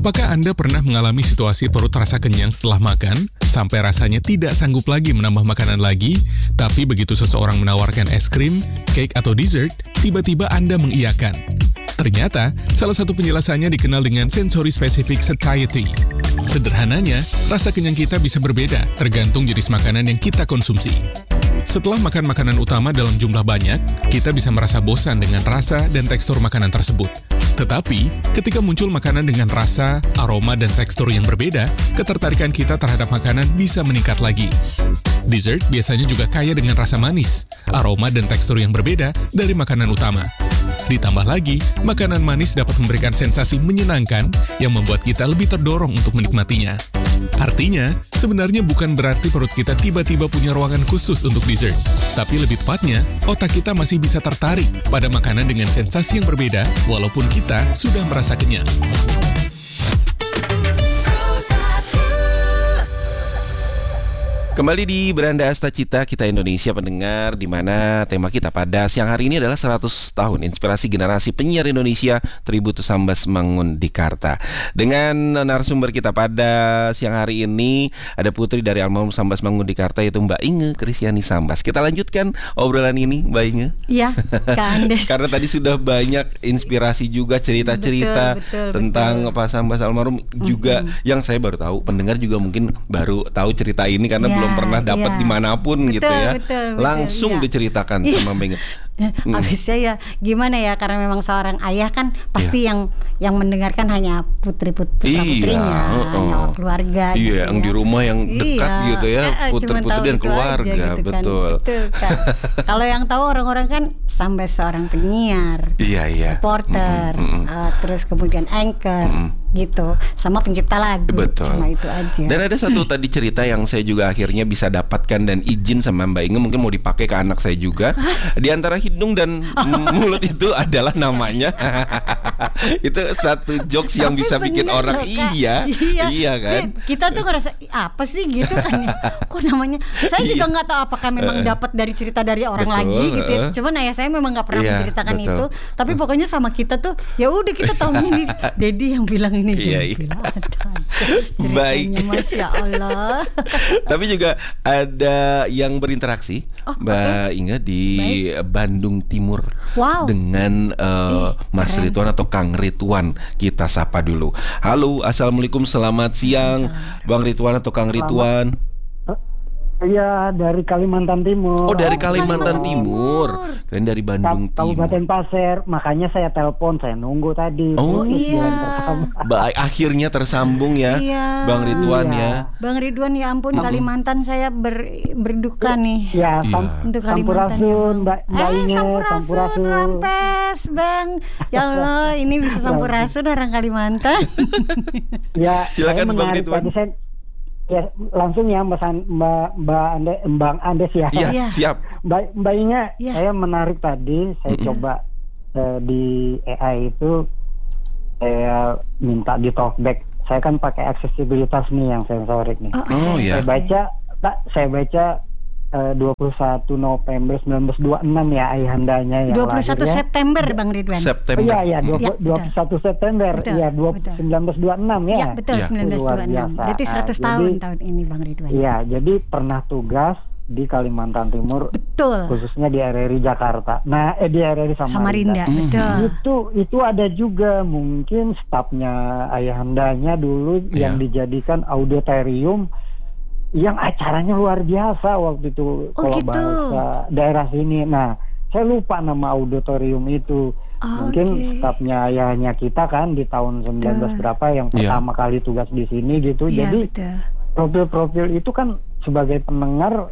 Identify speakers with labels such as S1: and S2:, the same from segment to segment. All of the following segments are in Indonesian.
S1: Apakah Anda pernah mengalami situasi perut terasa kenyang setelah makan, sampai rasanya tidak sanggup lagi menambah makanan lagi, tapi begitu seseorang menawarkan es krim, cake, atau dessert, tiba-tiba Anda mengiyakan? Ternyata, salah satu penjelasannya dikenal dengan sensory specific satiety. Sederhananya, rasa kenyang kita bisa berbeda tergantung jenis makanan yang kita konsumsi. Setelah makan makanan utama dalam jumlah banyak, kita bisa merasa bosan dengan rasa dan tekstur makanan tersebut. Tetapi, ketika muncul makanan dengan rasa, aroma, dan tekstur yang berbeda, ketertarikan kita terhadap makanan bisa meningkat lagi. Dessert biasanya juga kaya dengan rasa manis, aroma, dan tekstur yang berbeda dari makanan utama. Ditambah lagi, makanan manis dapat memberikan sensasi menyenangkan yang membuat kita lebih terdorong untuk menikmatinya. Artinya, sebenarnya bukan berarti perut kita tiba-tiba punya ruangan khusus untuk dessert. Tapi lebih tepatnya, otak kita masih bisa tertarik pada makanan dengan sensasi yang berbeda walaupun kita sudah merasa kenyang.
S2: Kembali di Beranda Asta Cita Kita Indonesia pendengar, di mana tema kita pada siang hari ini adalah 100 tahun inspirasi generasi penyiar Indonesia, Tribut Sambas Mangundikarta. Dengan narasumber kita pada siang hari ini ada putri dari almarhum Sambas Mangundikarta, yaitu Mbak Inge Kristiani Sambas. Kita lanjutkan obrolan ini, Mbak Inge.
S3: Iya, Kak Andes.
S2: Karena tadi sudah banyak inspirasi juga, cerita-cerita tentang Pak Sambas almarhum juga yang saya baru tahu. Pendengar juga mungkin baru tahu cerita ini karena belum pernah dapat dimanapun gitu ya. Langsung diceritakan sama Mbak Inge.
S3: Habisnya ya gimana ya, karena memang seorang ayah kan pasti yang mendengarkan hanya putra-putrinya, hanya keluarga gitu
S2: yang di rumah yang dekat gitu ya, putri-putri dan keluarga,
S3: gitu
S2: betul.
S3: Kan. Kalau yang tahu orang-orang kan sampai seorang penyiar, reporter, terus kemudian anchor gitu, sama pencipta lagu.
S2: Betul.
S3: Cuma itu aja.
S2: Dan ada satu tadi cerita yang saya juga akhirnya bisa dapatkan dan izin sama Mbak Inge, mungkin mau dipakai ke anak saya juga. Di antara hidung dan mulut itu adalah namanya. Itu satu jokes yang bisa bikin orang iya kan.
S3: Kita tuh ngerasa apa sih gitu kan. Kok namanya? Saya juga nggak tahu apakah memang dapat dari cerita dari orang lagi gitu ya. Cuman ayah saya memang nggak pernah menceritakan itu. Tapi pokoknya sama kita tuh ya udah kita tahu ini Dedi yang bilang ini.
S2: Baik.
S3: Masya Allah.
S2: Tapi juga ada yang berinteraksi Mbak Inge di Bandung Timur dengan Mas Ridwan atau Kang Ridwan. Kita sapa dulu. Halo, assalamualaikum, selamat siang Bang Ridwan atau Kang Ridwan.
S4: Iya, dari Kalimantan Timur.
S2: Oh, dari Kalimantan Timur. Dan dari Bandung Timur.
S4: Kabupaten Pasir. Makanya saya telepon, saya nunggu tadi.
S2: Oh iya. Baik, akhirnya tersambung ya, Bang Ridwan ya.
S3: Bang Ridwan, ya ampun, Kalimantan saya berduka nih.
S4: Ya, untuk Kalimantan. Mbak Inge,
S3: Sampurasun, Rampes, Bang. Ya Allah, ini bisa Sampurasun orang Kalimantan.
S4: Ya,
S2: silakan Bang Ridwan.
S4: Ya, langsung ya Bang Andes ya.
S2: Iya, siap.
S4: Mbak Inge, saya menarik tadi, saya coba di AI itu saya minta di talkback. Saya kan pakai aksesibilitas nih yang sensorik nih. Saya baca 21 November 1926 ya ayahandanya yang
S3: 21
S4: lahir,
S3: September Bang Ridwan.
S4: Iya, 21 September. Iya, 1926 ya.
S3: Iya, betul, 1926. Berarti 100 tahun ini Bang Ridwan.
S4: Iya, jadi pernah tugas di Kalimantan Timur.
S3: Betul.
S4: Khususnya di RRI Jakarta. Nah, di RRI Samarinda.
S3: Betul.
S4: Itu ada juga mungkin stafnya ayahandanya dulu yang dijadikan auditorium yang acaranya luar biasa waktu itu kalau bahasa daerah sini. Nah, saya lupa nama auditorium itu. Mungkin stafnya ayahnya kita kan di tahun 19 berapa yang pertama kali tugas di sini gitu. Jadi profil-profil itu kan sebagai pendengar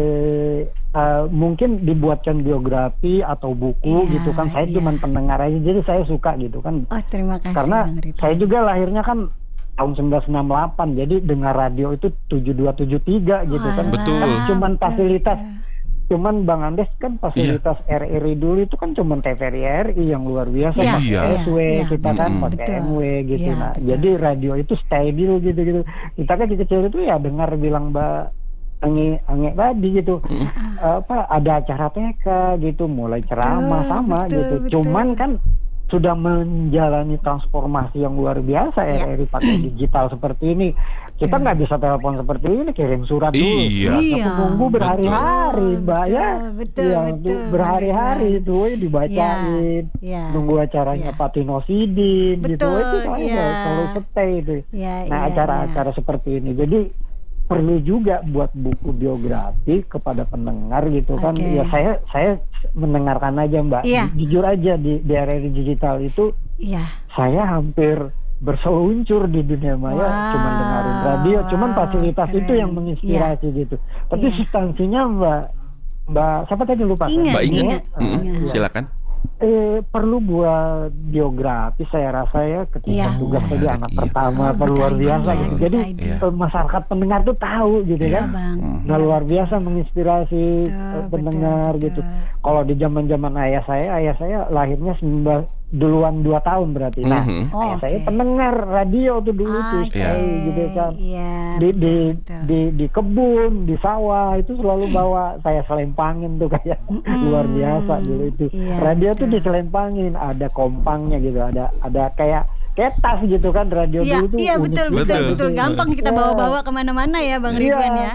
S4: mungkin dibuatkan biografi atau buku gitu kan. Saya cuma pendengar aja, jadi saya suka gitu kan.
S3: Oh, terima kasih.
S4: Karena saya juga lahirnya kan tahun 1968, jadi dengar radio itu 7273 gitu kan.
S2: Betul.
S4: Kan cuman fasilitas, cuman Bang Andes kan fasilitas RRI dulu itu kan cuman TVRI yang luar biasa, pakai SW kita kan pakai MW gitu. Nah, jadi radio itu stabil gitu. Kita kan kecil itu ya dengar bilang Mbak Ange tadi gitu, ada acara TK gitu, mulai ceramah sama gitu. Cuman kan sudah menjalani transformasi yang luar biasa. RRI pakai digital seperti ini. Kita nggak bisa telepon seperti ini, kirim surat dulu. Menunggu berhari-hari, Mbak betul, berhari-hari itu dibacain, nunggu acaranya Patinosidin, gitu. Itu selalu stay itu. Nah, acara-acara seperti ini. Jadi perlu juga buat buku biografi kepada pendengar gitu kan. Ya saya mendengarkan aja, Mbak. Jujur aja di RRI digital itu saya hampir berseluncur di dunia maya, cuman dengerin radio, cuman fasilitas itu yang menginspirasi gitu. Tapi substansinya Mbak siapa tadi lupa?
S2: Mbak Inge. Silakan.
S4: Perlu buat biografi, saya rasa ya, ketika tugas tadi anak pertama luar biasa gitu. Jadi masyarakat pendengar tuh tahu gitu kan. Nah, luar biasa menginspirasi pendengar gitu. Kalau di zaman-zaman ayah saya lahirnya duluan 2 tahun berarti. Nah, saya pendengar radio tuh dulu tuh, gitu kan. Di kebun, di sawah itu selalu bawa, saya selempangin tuh kayak luar biasa dulu itu. Radio tuh diselempangin, ada kompangnya gitu, ada kayak tas gitu kan radio dulu tuh.
S3: Iya, betul. Gampang kita bawa-bawa kemana-mana ya, Bang Ridwan ya.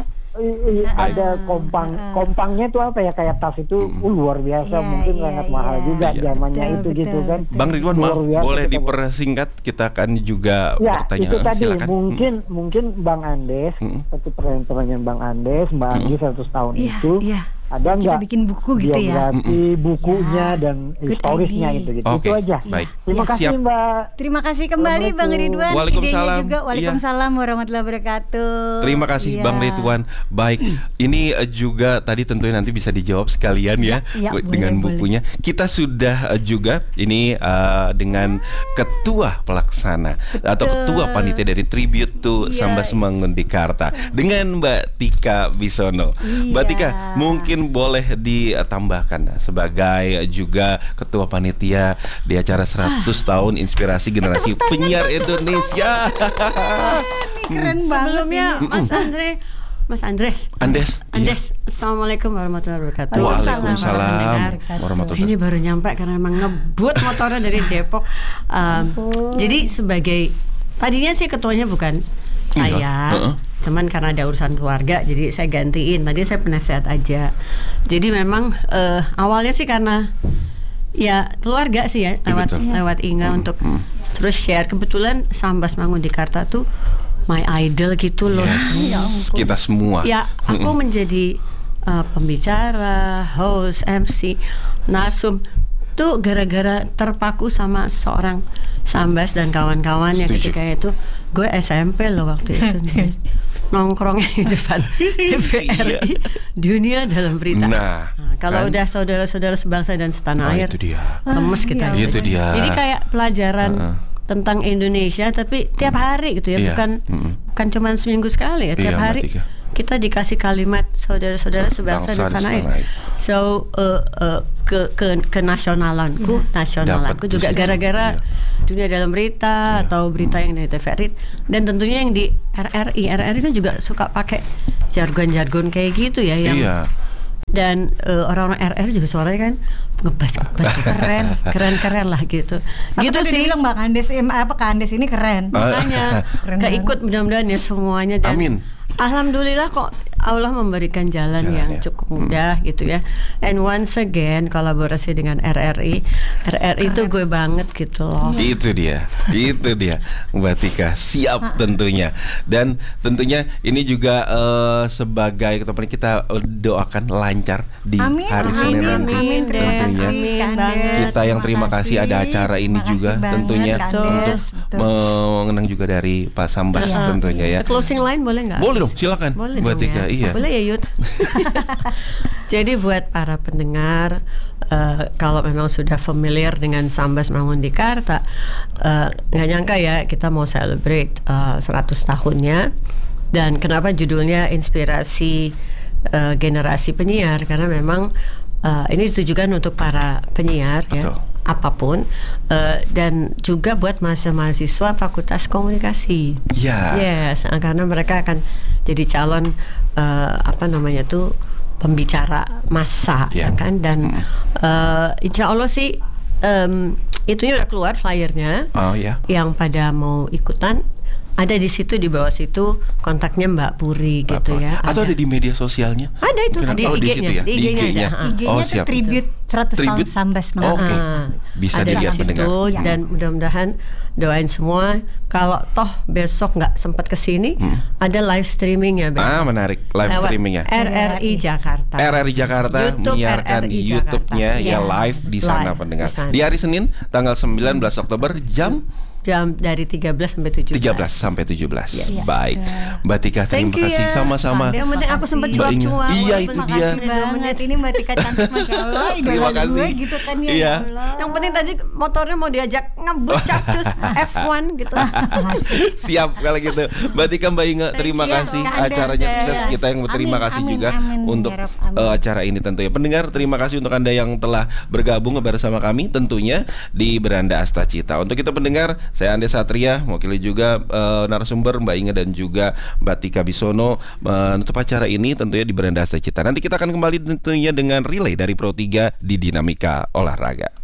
S4: Ada kompangnya tuh apa ya, kayak tas itu luar biasa, mungkin sangat mahal juga zamannya itu gitu kan.
S2: Bang Ridwan, boleh dipersingkat, kita akan juga bertanya.
S4: Itu tadi
S2: silakan.
S4: mungkin Bang Andes, seperti pertanyaan Bang Andes, Mbak Anggi 100 tahun itu ada nggak
S3: bikin buku gitu
S4: biografi bukunya dan historisnya gitu. Itu aja.
S2: Baik.
S4: Terima kasih, Mbak.
S3: Terima kasih kembali Bang Ridwan.
S2: Waalaikumsalam.
S3: Juga. Waalaikumsalam warahmatullahi wabarakatuh.
S2: Terima kasih Bang Ridwan. Baik, ini juga tadi tentunya nanti bisa dijawab sekalian dengan bukunya. Kita sudah juga ini dengan ketua pelaksana atau ketua panitia dari Tribute to Sambas Mangun Dikarta dengan Mbak Tika Bisono. Mbak Tika, mungkin boleh ditambahkan sebagai juga ketua panitia di acara 100 tahun inspirasi generasi penyiar Indonesia.
S3: Keren banget.
S5: Sebelumnya Mas Andres. Assalamualaikum warahmatullahi wabarakatuh.
S2: Waalaikumsalam warahmatullahi.
S5: Ini baru nyampe karena memang ngebut motornya dari Depok. Jadi sebagai tadinya sih ketuanya bukan saya. Cuman karena ada urusan keluarga, jadi saya gantiin. Tadi saya penasehat aja. Jadi memang awalnya sih karena ya keluarga sih ya, lewat Inga untuk terus share. Kebetulan Sambas Mangun Dikarta tuh my idol gitu loh.
S2: Kita semua.
S5: Ya, aku menjadi pembicara, host, MC, narsum tuh gara-gara terpaku sama seorang Sambas dan kawan-kawannya. Ketika itu gue SMP loh waktu itu. Nongkrongnya di depan TVRI, Dunia Dalam Berita. Nah, kalau udah saudara-saudara sebangsa dan setanah air, lemes kita.
S2: Itu dia.
S5: Jadi kayak pelajaran tentang Indonesia, tapi tiap hari gitu ya, bukan cuma seminggu sekali ya, tiap hari kita dikasih kalimat saudara-saudara sebangsa dan setanah air. So ke nasionalanku juga gara-gara Dunia Dalam Berita atau berita yang dari TVRI, dan tentunya yang di RRI kan juga suka pakai jargon-jargon kayak gitu ya yang dan orang-orang RR juga suaranya kan ngebas keren lah gitu. Gitu sih.
S3: Bilang Bang Andes Kak Andes ini keren.
S5: Makanya keikut mudah-mudahan ya semuanya. Dan
S2: amin.
S5: Alhamdulillah kok Allah memberikan jalan yang cukup mudah gitu ya. And once again kolaborasi dengan RRI itu gue banget gitu loh.
S2: Itu dia Mbak Tika, siap tentunya. Dan tentunya ini juga sebagai ketua kita doakan lancar di hari Senin nanti. Tentunya kita yang terima kasih ada acara ini juga tentunya untuk mengenang juga dari Pak Sambas tentunya ya.
S5: Closing line boleh nggak?
S2: Boleh dong, silakan Mbak Tika.
S5: Iya. Boleh ya Yud. Jadi buat para pendengar, kalau memang sudah familiar dengan Sambas Mangun Dikarta, nggak nyangka ya kita mau celebrate 100 tahunnya. Dan kenapa judulnya inspirasi generasi penyiar? Karena memang ini ditujukan untuk para penyiar. Betul. Ya, apapun, dan juga buat mahasiswa Fakultas Komunikasi. Yes, karena mereka akan jadi calon pembicara massa, ya kan? Dan insya Allah sih itunya udah keluar flyernya.
S2: Oh ya.
S5: Yang pada mau ikutan ada di situ, di bawah situ kontaknya Mbak Puri gitu ya.
S2: Atau ada di media sosialnya?
S5: Ada itu di
S2: IG-nya.
S5: Di IG-nya.
S3: IG-nya tuh tribute 100 tahun Sambas Mangun.
S2: Oke. Bisa
S5: ada
S2: dilihat
S5: di
S2: pendengar.
S5: situ, dan mudah-mudahan doain semua kalau toh besok nggak sempat kesini, ada live streaming ya besok.
S2: Menarik, live streamingnya.
S5: RRI Jakarta.
S2: RRI Jakarta menyiarkan di YouTube-nya ya live di sana pendengar. Di hari Senin tanggal 19 Oktober jam
S5: dari 13 sampai 17.
S2: 13 sampai 17. Yes. Baik. Mbak Tika, terima kasih sama-sama.
S5: Yang penting aku sempat cuap-cuap.
S2: Iya, itu dia.
S3: Banget ini Mbak Tika cantik, Masya Allah.
S2: Terima kasih.
S3: Gitu kan ya.
S2: Iya.
S5: Yang penting tadi motornya mau diajak ngebut cactus F1 gitu.
S2: Siap kalau gitu. Mbak Tika, Mbak Inge, terima kasih. Acaranya sukses. Kita yang berterima kasih juga untuk acara ini tentunya. Pendengar, terima kasih untuk Anda yang telah bergabung bersama kami tentunya di Beranda Asta Cita. Untuk kita pendengar, saya Ande Satria, mewakili juga narasumber Mbak Inge dan juga Mbak Tika Bisono menutup acara ini tentunya di Beranda Asta Cita. Nanti kita akan kembali tentunya dengan relay dari Pro 3 di Dinamika Olahraga.